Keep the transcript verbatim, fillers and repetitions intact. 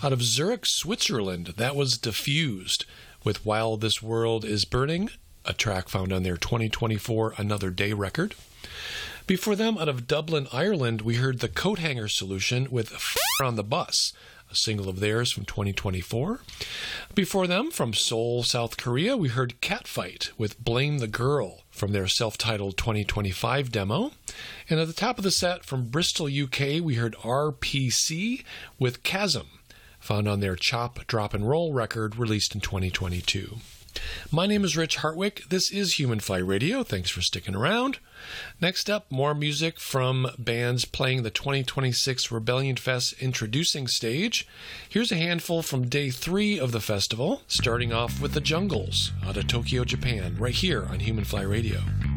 Out of Zurich, Switzerland, that was Diffused with While This World Is Burning, a track found on their twenty twenty-four Another Day record. Before them, out of Dublin, Ireland, we heard the Coathanger Solution with Fire on the Bus, a single of theirs from twenty twenty-four. Before them, from Seoul, South Korea, we heard Catfight with Blame the Girl from their self-titled twenty twenty-five demo. And at the top of the set, from Bristol, U K, we heard R P C with Chasm, found on their Chop, Drop and Roll record released in twenty twenty-two. My name is Rich Hartwick. This is Human Fly Radio. Thanks for sticking around. Next up, more music from bands playing the twenty twenty-six Rebellion Fest introducing stage. Here's a handful from day three of the festival, starting off with the Jungles out of Tokyo, Japan, right here on Human Fly Radio.